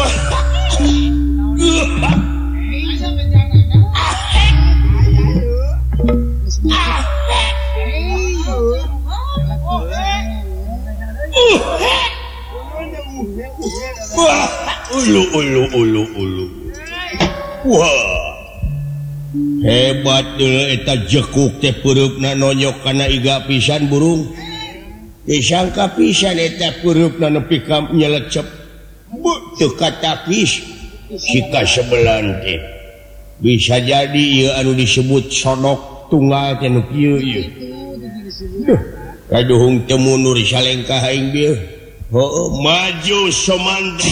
Hebat eta jekuk teh pereupna nonyok kana iga pisan burung. Disangka pisan eta pereupna nepi ka nyelecep. Teu katapis sika sebelan teh. Bisa jadi ieu anu disebut sonok tunggal teh nu kieu ieu. Duh, kaduhung teu mundur salengkah aing bieu. Heueuh, maju somantri.